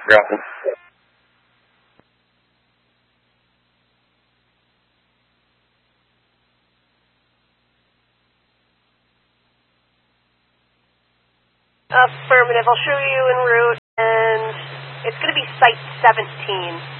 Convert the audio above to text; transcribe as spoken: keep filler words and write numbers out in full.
Grounded. Affirmative. I'll show you en route, and it's going to be Site seventeen.